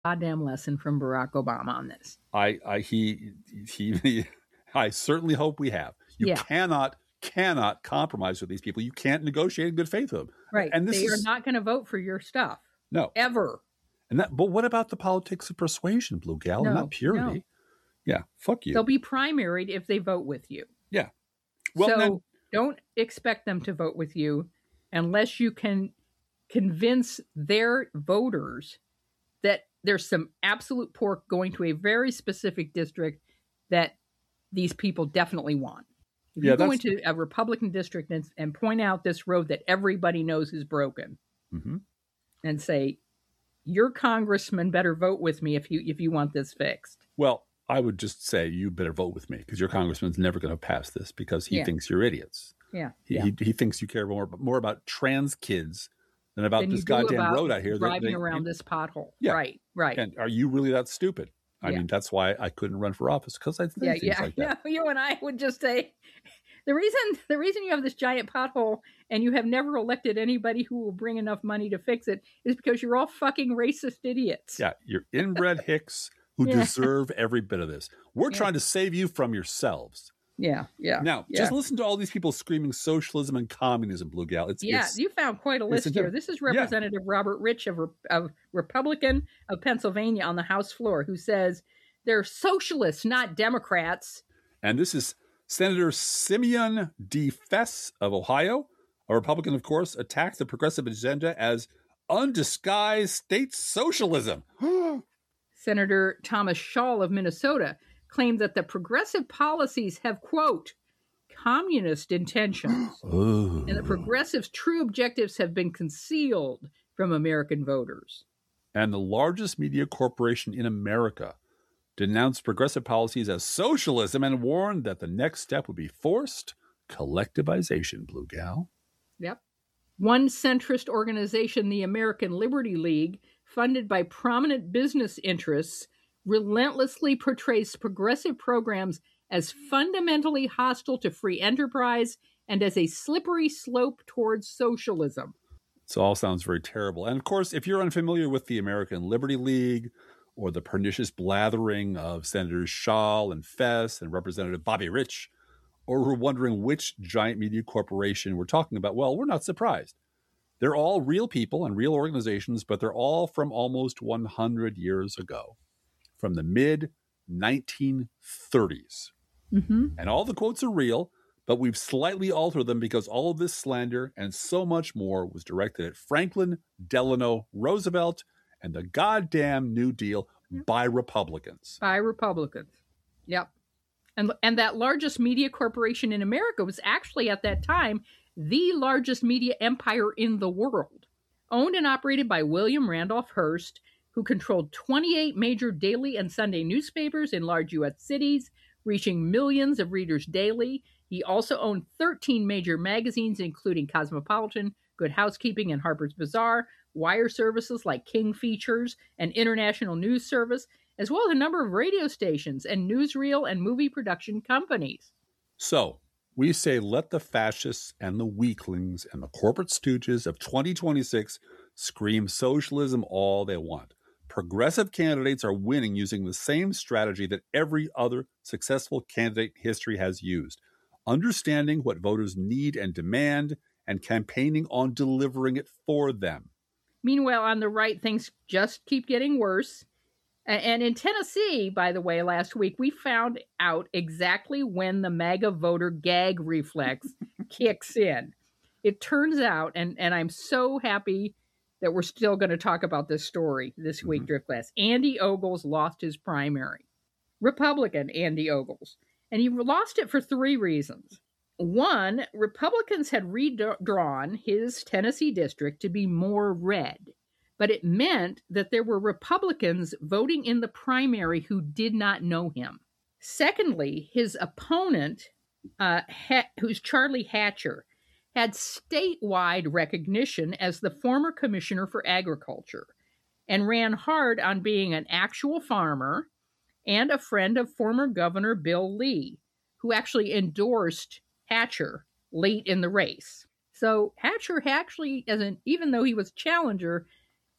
goddamn lesson from Barack Obama on this. I certainly hope we have. You Yeah. cannot compromise with these people. You can't negotiate in good faith with them. Right. And they are not going to vote for your stuff. No. Ever. But what about the politics of persuasion, Blue Gal, and not purity? No. Yeah, fuck you. They'll be primaried if they vote with you. Yeah. Well, so don't expect them to vote with you unless you can convince their voters that there's some absolute pork going to a very specific district that these people definitely want. If you go into a Republican district and point out this road that everybody knows is broken, and say, your congressman better vote with me if you want this fixed. Well, I would just say you better vote with me because your congressman's never going to pass this because he thinks you're idiots. Yeah. He thinks you care more about trans kids than about this goddamn road out here. Driving around this pothole. Yeah. Right. And are you really that stupid? I mean, that's why I couldn't run for office because I think things like that. Yeah, you and I would just say, the reason you have this giant pothole and you have never elected anybody who will bring enough money to fix it is because you're all fucking racist idiots. Yeah, you're inbred hicks who deserve every bit of this. We're trying to save you from yourselves. Yeah. Now, just listen to all these people screaming socialism and communism, Blue Gal. You found quite a list here. This is Representative Robert Rich of Republican of Pennsylvania on the House floor, who says they're socialists, not Democrats. And this is Senator Simeon D. Fess of Ohio, a Republican, of course, attacked the progressive agenda as undisguised state socialism. Senator Thomas Schall of Minnesota claimed that the progressive policies have, quote, communist intentions, and the progressives' true objectives have been concealed from American voters. And the largest media corporation in America denounced progressive policies as socialism and warned that the next step would be forced collectivization, Blue Gal. Yep. One centrist organization, the American Liberty League, funded by prominent business interests, relentlessly portrays progressive programs as fundamentally hostile to free enterprise and as a slippery slope towards socialism. It all sounds very terrible. And of course, if you're unfamiliar with the American Liberty League or the pernicious blathering of Senators Schall and Fess and Representative Bobby Rich, or we're wondering which giant media corporation we're talking about, well, we're not surprised. They're all real people and real organizations, but they're all from almost 100 years ago, from the mid-1930s. And all the quotes are real, but we've slightly altered them because all of this slander and so much more was directed at Franklin Delano Roosevelt and the goddamn New Deal by Republicans. Yep. And that largest media corporation in America was actually at that time the largest media empire in the world. Owned and operated by William Randolph Hearst, who controlled 28 major daily and Sunday newspapers in large U.S. cities, reaching millions of readers daily. He also owned 13 major magazines, including Cosmopolitan, Good Housekeeping, and Harper's Bazaar, wire services like King Features, an international news service, as well as a number of radio stations and newsreel and movie production companies. So, we say let the fascists and the weaklings and the corporate stooges of 2026 scream socialism all they want. Progressive candidates are winning using the same strategy that every other successful candidate in history has used. Understanding what voters need and demand and campaigning on delivering it for them. Meanwhile, on the right, things just keep getting worse. And in Tennessee, by the way, last week, we found out exactly when the MAGA voter gag reflex kicks in. It turns out, and I'm so happy that we're still going to talk about this story this week, Drift Glass. Andy Ogles lost his primary. Republican Andy Ogles. And he lost it for 3 reasons. One, Republicans had redrawn his Tennessee district to be more red. But it meant that there were Republicans voting in the primary who did not know him. Secondly, his opponent, who's Charlie Hatcher, had statewide recognition as the former commissioner for agriculture and ran hard on being an actual farmer and a friend of former Governor Bill Lee, who actually endorsed Hatcher late in the race. So Hatcher actually, even though he was challenger,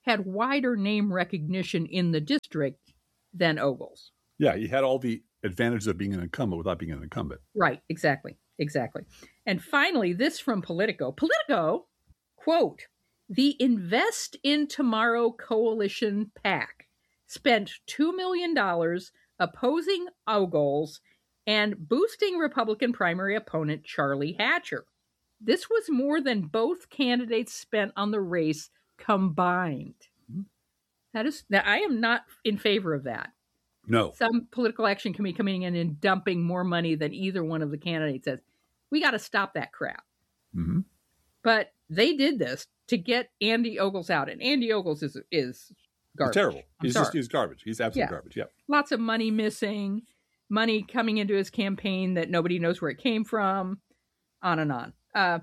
had wider name recognition in the district than Ogles. Yeah, he had all the advantages of being an incumbent without being an incumbent. Right, exactly. And finally, this from Politico. Politico, quote, the Invest in Tomorrow Coalition PAC spent $2 million opposing Ogles and boosting Republican primary opponent Charlie Hatcher. This was more than both candidates spent on the race combined. Now, I am not in favor of that. No. Some political action can be coming in and dumping more money than either one of the candidates says. We got to stop that crap. Mm-hmm. But they did this to get Andy Ogles out. And Andy Ogles is garbage. He's terrible. He's garbage. He's absolute garbage. Yeah. Lots of money missing, money coming into his campaign that nobody knows where it came from, on and on.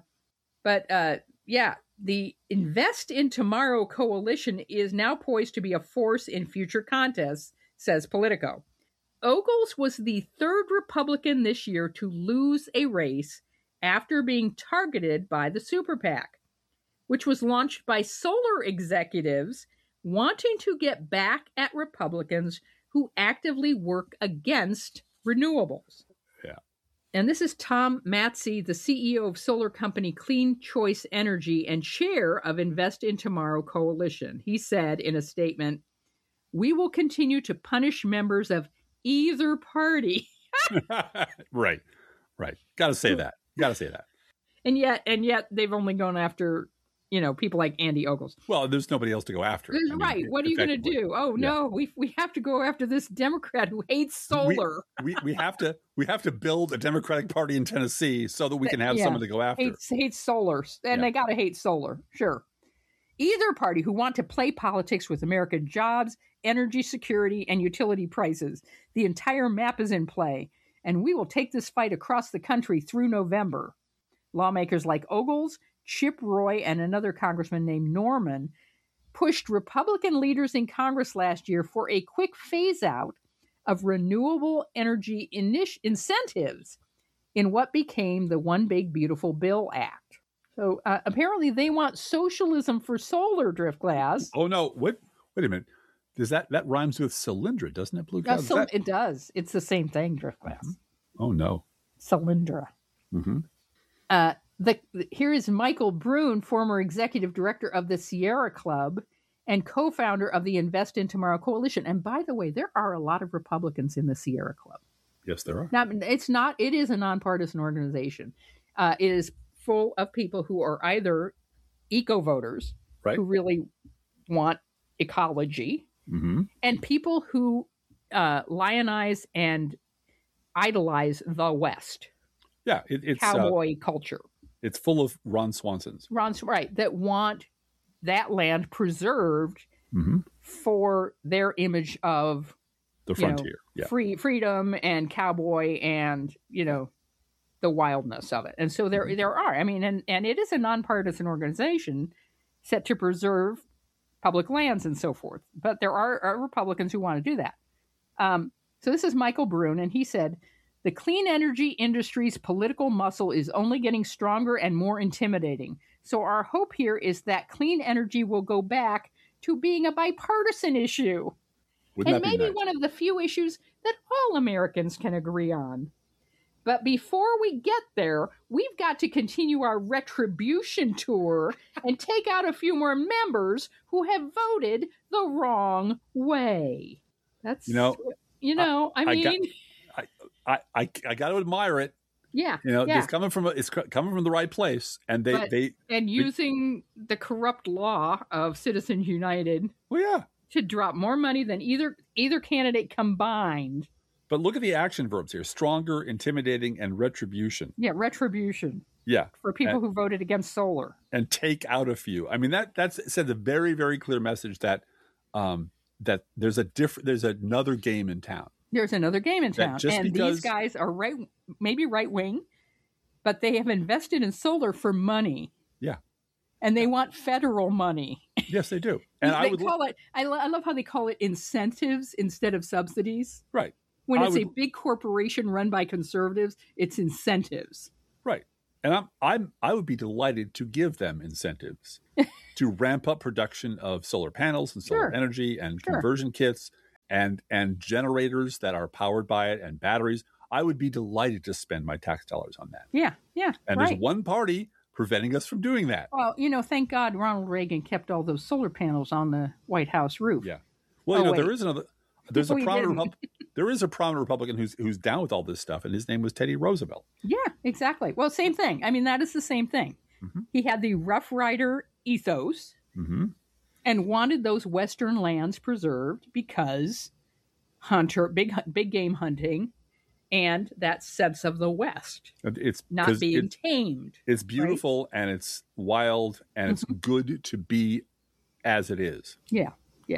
The Invest in Tomorrow coalition is now poised to be a force in future contests, says Politico. Ogles was the third Republican this year to lose a race after being targeted by the Super PAC, which was launched by solar executives wanting to get back at Republicans who actively work against renewables. Yeah. And this is Tom Matzey, the CEO of solar company Clean Choice Energy and chair of Invest in Tomorrow Coalition. He said in a statement, "We will continue to punish members of either party." Right. Got to say that. And yet they've only gone after, people like Andy Ogles. Well, there's nobody else to go after. Right. What are you going to do? Oh, no, we have to go after this Democrat who hates solar. We have to build a Democratic Party in Tennessee so that we can have someone to go after. Hates solar. And they got to hate solar. Sure. Either party who want to play politics with American jobs, energy security, and utility prices. The entire map is in play, and we will take this fight across the country through November. Lawmakers like Ogles, Chip Roy, and another congressman named Norman pushed Republican leaders in Congress last year for a quick phase-out of renewable energy incentives in what became the One Big Beautiful Bill Act. So apparently they want socialism for solar, Driftglass. Oh, no. Wait a minute. Does that rhymes with Cylindra, doesn't it, Blue Cow? It does. It's the same thing, Driftglass. Oh, no. Cylindra. Mm-hmm. Here is Michael Brune, former executive director of the Sierra Club and co-founder of the Invest in Tomorrow Coalition. And by the way, there are a lot of Republicans in the Sierra Club. Yes, there are. Now, it is a nonpartisan organization. It is full of people who are either eco-voters, right, who really want ecology, mm-hmm, and people who lionize and idolize the West. Yeah, it's cowboy culture. It's full of Ron Swansons. Right, that want that land preserved, mm-hmm, for their image of the frontier, freedom and cowboy and the wildness of it. And so there are. I mean, and it is a nonpartisan organization set to preserve public lands and so forth. But there are Republicans who want to do that. So this is Michael Brune, and he said, "The clean energy industry's political muscle is only getting stronger and more intimidating. So our hope here is that clean energy will go back to being a bipartisan issue. And maybe one of the few issues that all Americans can agree on. But before we get there, we've got to continue our retribution tour and take out a few more members who have voted the wrong way." That's, I mean... I got to admire it. Yeah. It's coming from the right place, and using the corrupt law of Citizens United. Well, yeah. To drop more money than either candidate combined. But look at the action verbs here: stronger, intimidating, and retribution. Yeah, retribution. Yeah, for people who voted against solar. And take out a few. I mean, that's sends a very, very clear message that that there's another game in town. There's another game in town, and these guys are maybe right wing, but they have invested in solar for money. Yeah, and they want federal money. Yes, they do. And I love how they call it incentives instead of subsidies. Right. When it's a big corporation run by conservatives, it's incentives. Right. And I would be delighted to give them incentives to ramp up production of solar panels and solar Sure. energy and Sure. conversion kits and generators that are powered by it and batteries. I would be delighted to spend my tax dollars on that. Yeah. And there's one party preventing us from doing that. Well, thank God Ronald Reagan kept all those solar panels on the White House roof. Yeah. Well, wait. there is another. There's a No, he prominent there is a prominent Republican who's down with all this stuff, and his name was Teddy Roosevelt. Yeah, exactly. Well, same thing. I mean, that is the same thing. Mm-hmm. He had the Rough Rider ethos and wanted those Western lands preserved because big game hunting, and that sense of the West. It's not being tamed. It's beautiful, right? And it's wild, and it's good to be as it is. Yeah.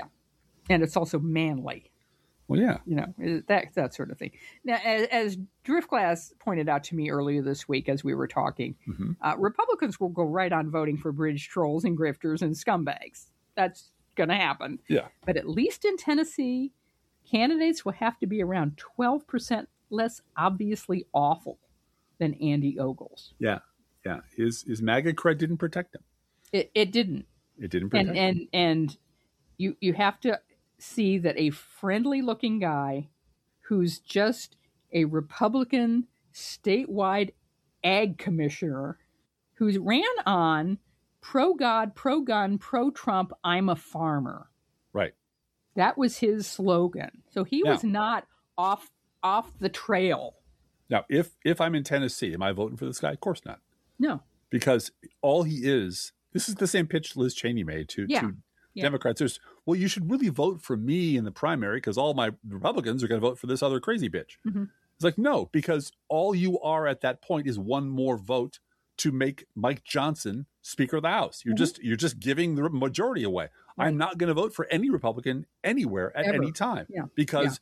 And it's also manly. Well, yeah. That sort of thing. Now, as Driftglass pointed out to me earlier this week as we were talking, Republicans will go right on voting for bridge trolls and grifters and scumbags. That's going to happen. Yeah. But at least in Tennessee, candidates will have to be around 12% less obviously awful than Andy Ogles. Yeah. His MAGA cred didn't protect him. It didn't. It didn't protect him. And you have to see that a friendly-looking guy who's just a Republican statewide ag commissioner who's ran on pro-God, pro-gun, pro-Trump, I'm a farmer. Right. That was his slogan. So he was not off the trail. Now, if I'm in Tennessee, am I voting for this guy? Of course not. No. Because all he is, this is the same pitch Liz Cheney made to Democrats. There's, well, you should really vote for me in the primary because all my Republicans are going to vote for this other crazy bitch. Mm-hmm. It's like, no, because all you are at that point is one more vote to make Mike Johnson Speaker of the House. You're just giving the majority away. Right. I'm not going to vote for any Republican anywhere at any time because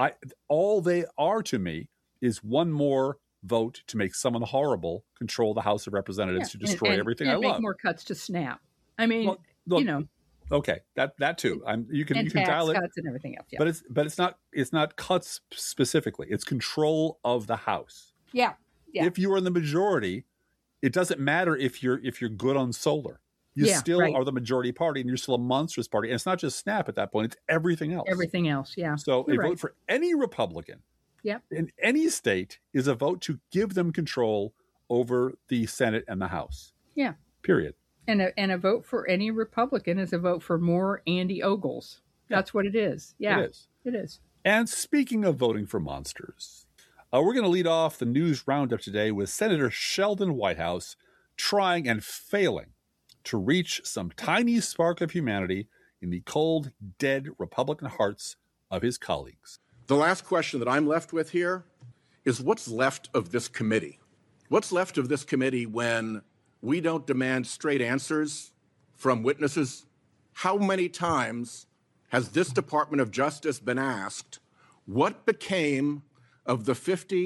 all they are to me is one more vote to make someone horrible control the House of Representatives to destroy everything I love. Make more cuts to SNAP. I mean, look, okay, that too. You can dial it, cuts and everything else. Yeah. But it's not cuts specifically. It's control of the House. Yeah. If you are in the majority, it doesn't matter if you're good on solar. You still are the majority party, and you're still a monstrous party. And it's not just SNAP at that point; it's everything else. Everything else, yeah. So a vote for any Republican, in any state, is a vote to give them control over the Senate and the House. Yeah. Period. And a vote for any Republican is a vote for more Andy Ogles. That's what it is. Yeah, it is. And speaking of voting for monsters, we're going to lead off the news roundup today with Senator Sheldon Whitehouse trying and failing to reach some tiny spark of humanity in the cold, dead Republican hearts of his colleagues. The last question that I'm left with here is what's left of this committee? What's left of this committee when we don't demand straight answers from witnesses? How many times has this Department of Justice been asked what became of the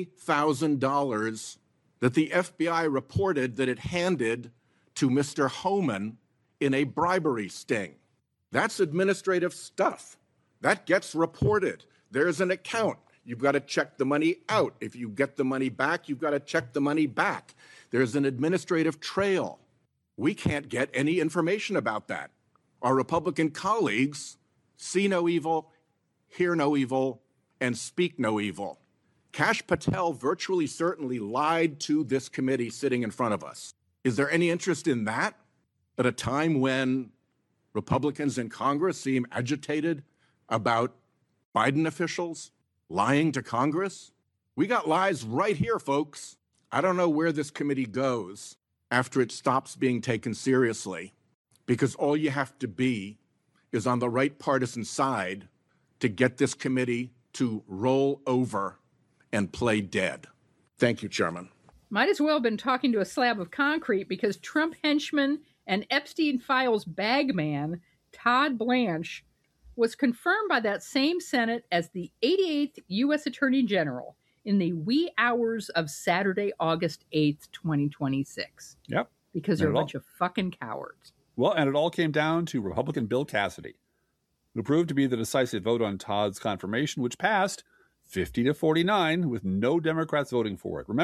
$50,000 that the FBI reported that it handed to Mr. Homan in a bribery sting? That's administrative stuff. That gets reported. There's an account. You've got to check the money out. If you get the money back, you've got to check the money back. There's an administrative trail. We can't get any information about that. Our Republican colleagues see no evil, hear no evil, and speak no evil. Kash Patel virtually certainly lied to this committee sitting in front of us. Is there any interest in that at a time when Republicans in Congress seem agitated about Biden officials lying to Congress? We got lies right here, folks. I don't know where this committee goes after it stops being taken seriously, because all you have to be is on the right partisan side to get this committee to roll over and play dead. Thank you, Chairman. Might as well have been talking to a slab of concrete, because Trump henchman and Epstein Files bagman Todd Blanche was confirmed by that same Senate as the 88th U.S. Attorney General in the wee hours of Saturday, August 8th, 2026. Yep. Because they're a bunch of fucking cowards. Well, and it all came down to Republican Bill Cassidy, who proved to be the decisive vote on Todd's confirmation, which passed 50-49 with no Democrats voting for it. Remember,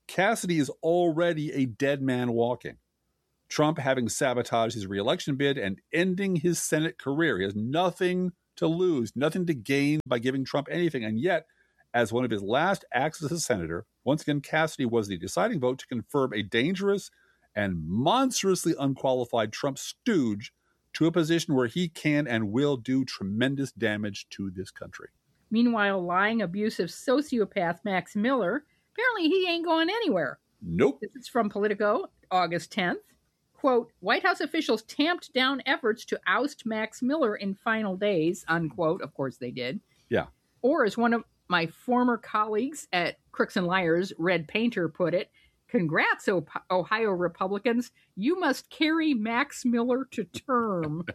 Cassidy is already a dead man walking. Trump having sabotaged his reelection bid and ending his Senate career. He has nothing to lose, nothing to gain by giving Trump anything. And yet, as one of his last acts as a senator, once again, Cassidy was the deciding vote to confirm a dangerous and monstrously unqualified Trump stooge to a position where he can and will do tremendous damage to this country. Meanwhile, lying, abusive sociopath Max Miller, apparently he ain't going anywhere. Nope. This is from Politico, August 10th. Quote, White House officials tamped down efforts to oust Max Miller in final days, unquote. Of course they did. Yeah. Or as one of my former colleagues at Crooks and Liars, Red Painter, put it, congrats, Ohio Republicans. You must carry Max Miller to term.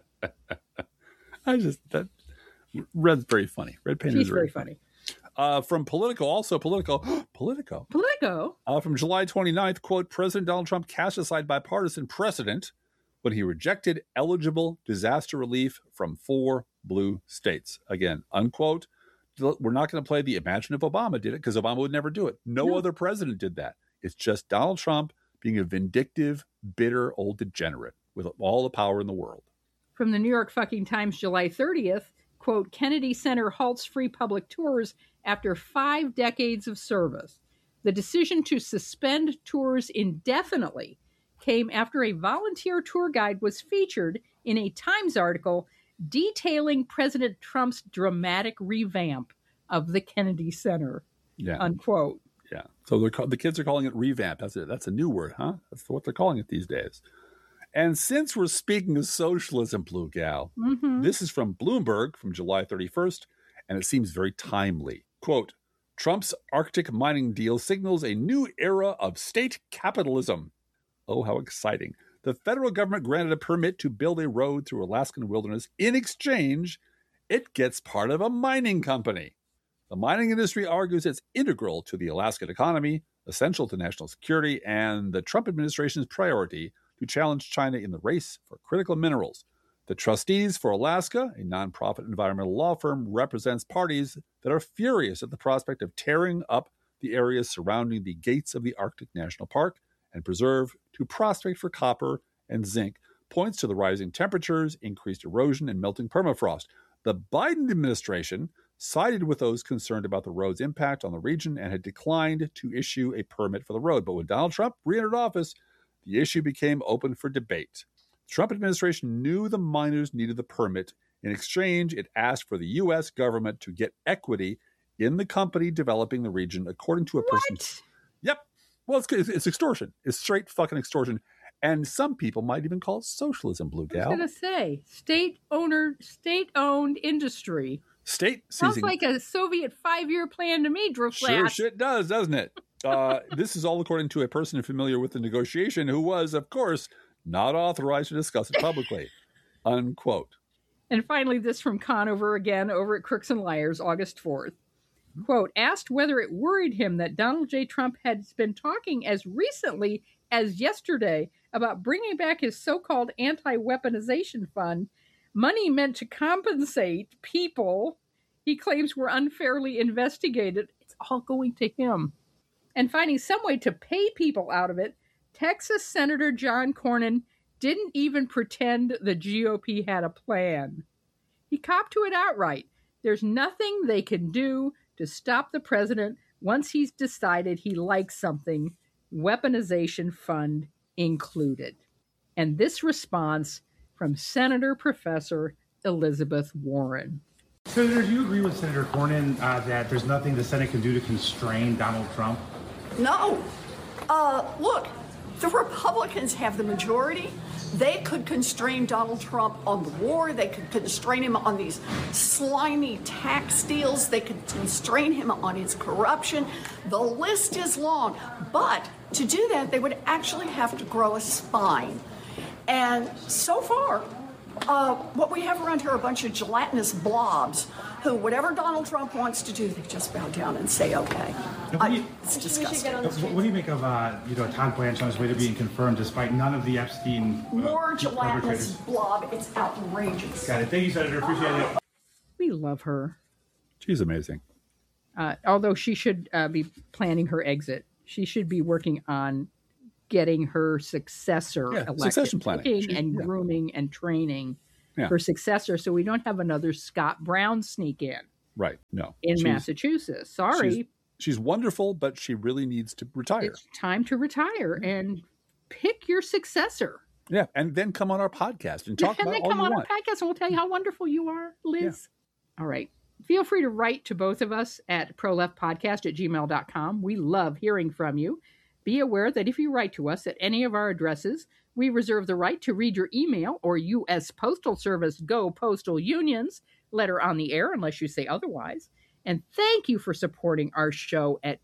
Red's very funny. Red Painter is very funny. From Politico, from July 29th, quote, President Donald Trump cast aside bipartisan precedent when he rejected eligible disaster relief from 4 blue states. Again, unquote. We're not going to play the imagine if Obama did it, because Obama would never do it. No other president did that. It's just Donald Trump being a vindictive, bitter old degenerate with all the power in the world. From the New York fucking Times, July 30th, quote, Kennedy Center halts free public tours after 5 decades of service. The decision to suspend tours indefinitely came after a volunteer tour guide was featured in a Times article detailing President Trump's dramatic revamp of the Kennedy Center, unquote. Yeah. So the kids are calling it revamp. That's a new word, huh? That's what they're calling it these days. And since we're speaking of socialism, Blue Gal, this is from Bloomberg from July 31st, and it seems very timely. Quote, Trump's Arctic mining deal signals a new era of state capitalism. Oh, how exciting. The federal government granted a permit to build a road through Alaskan wilderness. In exchange, it gets part of a mining company. The mining industry argues it's integral to the Alaskan economy, essential to national security, and the Trump administration's priority to challenge China in the race for critical minerals. The Trustees for Alaska, a nonprofit environmental law firm, represents parties that are furious at the prospect of tearing up the areas surrounding the gates of the Arctic National Park and Preserve to prospect for copper and zinc, points to the rising temperatures, increased erosion, and melting permafrost. The Biden administration sided with those concerned about the road's impact on the region and had declined to issue a permit for the road. But when Donald Trump re-entered office, the issue became open for debate. The Trump administration knew the miners needed the permit. In exchange, it asked for the U.S. government to get equity in the company developing the region, according to a person. Yep. Well, it's extortion. It's straight fucking extortion. And some people might even call it socialism, Blue Gal. I was going to say, state-owned industry. State sounds seizing. like a Soviet 5-year plan to me, Drew Flash. Sure shit does, doesn't it? This is all according to a person familiar with the negotiation who was, of course, not authorized to discuss it publicly. Unquote. And finally, this from Conover again over at Crooks and Liars, August 4th. Quote, asked whether it worried him that Donald J. Trump had been talking as recently as yesterday about bringing back his so-called anti-weaponization fund, money meant to compensate people he claims were unfairly investigated. It's all going to him. And finding some way to pay people out of it, Texas Senator John Cornyn didn't even pretend the GOP had a plan. He copped to it outright. There's nothing they can do to stop the president once he's decided he likes something, weaponization fund included. And this response from Senator Professor Elizabeth Warren. Senator, do you agree with Senator Cornyn that there's nothing the Senate can do to constrain Donald Trump? No. Look, the Republicans have the majority. They could constrain Donald Trump on the war. They could constrain him on these slimy tax deals. They could constrain him on his corruption. The list is long. But to do that, they would actually have to grow a spine. And so far, what we have around here are a bunch of gelatinous blobs who, whatever Donald Trump wants to do, they just bow down and say, okay. It's disgusting. What do you make of Todd Blanche on his way to being confirmed despite none of the Epstein more gelatinous blob? It's outrageous. Got it. Thank you, Senator. Appreciate it. We love her. She's amazing. Although she should be planning her exit. she should be working on getting her successor elected. Succession planning. Picking and grooming and training her successor, so we don't have another Scott Brown sneak in. Right. No. In Massachusetts. Sorry. She's wonderful, but she really needs to retire. It's time to retire and pick your successor. Yeah, and then come on our podcast and talk about all you want. And then come on our podcast and we'll tell you how wonderful you are, Liz. Yeah. All right. Feel free to write to both of us at proleftpodcast@gmail.com. We love hearing from you. Be aware that if you write to us at any of our addresses, we reserve the right to read your email or U.S. Postal Service Go Postal Unions letter on the air unless you say otherwise. And thank you for supporting our show at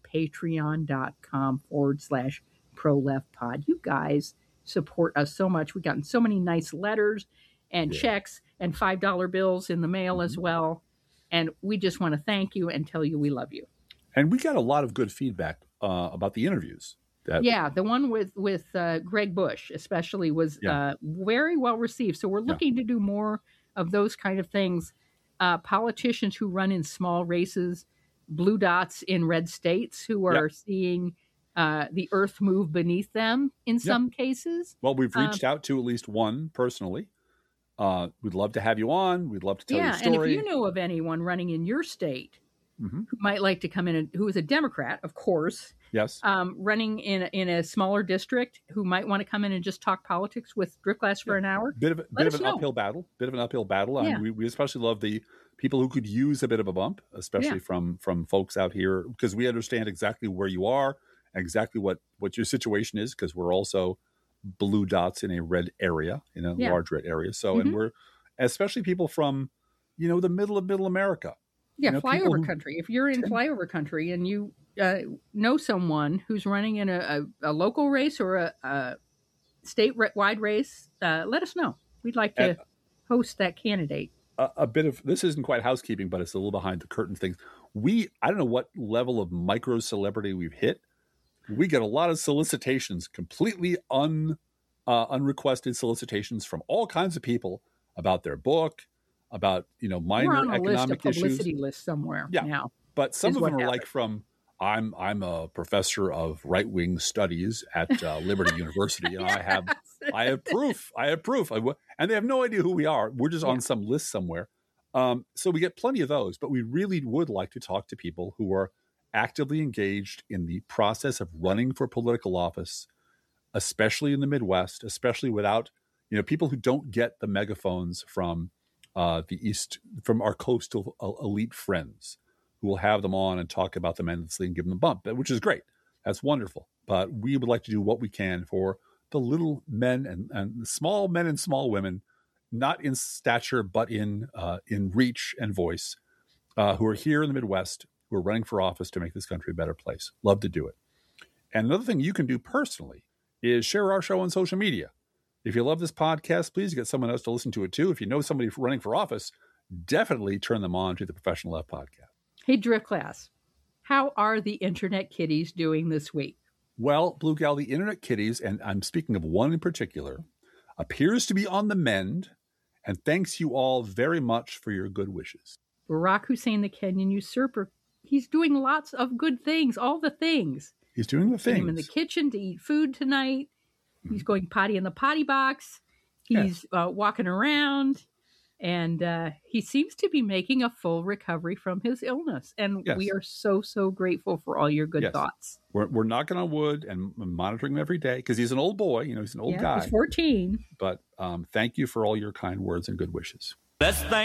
patreon.com/proleftpod. You guys support us so much. We've gotten so many nice letters and checks and $5 bills in the mail as well. And we just want to thank you and tell you we love you. And we got a lot of good feedback about the interviews. The one with Greg Bush especially was very well received. So we're looking to do more of those kind of things. Politicians who run in small races, blue dots in red states who are seeing the earth move beneath them in some cases. Well, we've reached out to at least one personally. We'd love to have you on. We'd love to tell your story. And if you know of anyone running in your state who might like to come in, who is a Democrat, of course, running in a smaller district, who might want to come in and just talk politics with Driftglass for an hour. Bit of an uphill battle. Yeah. We especially love the people who could use a bit of a bump, especially from folks out here, because we understand exactly where you are, exactly what your situation is, because we're also blue dots in a red area, in a large red area. So, and we're especially people from, the middle America. Yeah, flyover country. If you're in flyover country and you know someone who's running in a local race or a statewide race, let us know. We'd like to host that candidate. A bit of, this isn't quite housekeeping, but it's a little behind the curtain things. I don't know what level of micro celebrity we've hit. We get a lot of solicitations, completely unrequested solicitations from all kinds of people about their book, about minor economic issues. Publicity list somewhere now. But some of them are like from I'm a professor of right wing studies at Liberty University, and I have proof. And they have no idea who we are. We're just on some list somewhere. So we get plenty of those. But we really would like to talk to people who are actively engaged in the process of running for political office, especially in the Midwest, especially without people who don't get the megaphones from the East, from our coastal elite friends, who will have them on and talk about them endlessly and give them a bump, which is great. That's wonderful. But we would like to do what we can for the little men and small men and small women, not in stature, but in reach and voice, who are here in the Midwest, who are running for office to make this country a better place. Love to do it. And another thing you can do personally is share our show on social media. If you love this podcast, please get someone else to listen to it too. If you know somebody running for office, definitely turn them on to the Professional Left podcast. Hey, Driftglass, how are the Internet Kitties doing this week? Well, Blue Gal, the Internet Kitties, and I'm speaking of one in particular, appears to be on the mend, and thanks you all very much for your good wishes. Barack Hussein, the Kenyan usurper, he's doing lots of good things, all the things. He's doing the things. I'm in the kitchen to eat food tonight. He's going potty in the potty box. He's walking around, and he seems to be making a full recovery from his illness. And we are so, so grateful for all your good thoughts. We're knocking on wood and monitoring him every day because he's an old boy. He's an old guy. He's 14. But thank you for all your kind words and good wishes. Best thing